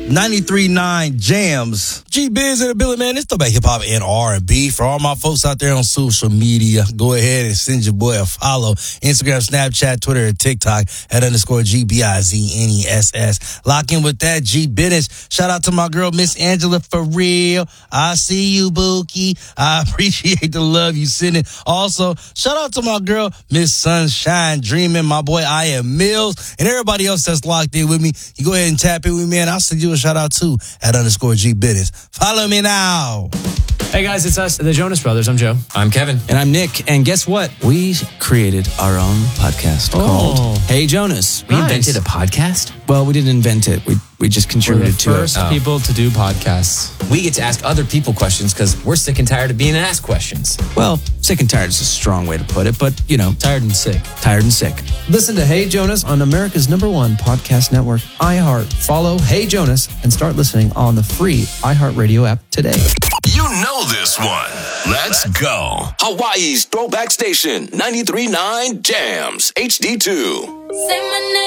93.9 Jams. G-Biz in the building, man. It's Throwback Hip Hop and R&B. For all my folks out there on social media, go ahead and send your boy a follow. Instagram, Snapchat, Twitter, and TikTok at _GBIZNESS. Lock in with that G-Business. Shout out to my girl, Miss Angela, for real. I see you, Bookie. I appreciate the love you sending. Also, shout out to my girl, Miss Sunshine Dreaming, my boy, I Am Mills, and everybody else that's locked in with me. You go ahead and tap in with me, and I'll send you a shout out too at _G-Business. Follow me now. Hey guys, it's us, the Jonas Brothers. I'm Joe. I'm Kevin. And I'm Nick. And guess what? We created our own podcast called Hey Jonas. We invented a podcast? Well, we didn't invent it. We just contributed to it. We're the first people to do podcasts. We get to ask other people questions because we're sick and tired of being asked questions. Well, sick and tired is a strong way to put it, but, you know. Tired and sick. Tired and sick. Listen to Hey Jonas on America's #1 podcast network, iHeart. Follow Hey Jonas and start listening on the free iHeartRadio app today. You know this one. Let's go. Hawaii's Throwback Station, 93.9 Jams, HD2. Say my name.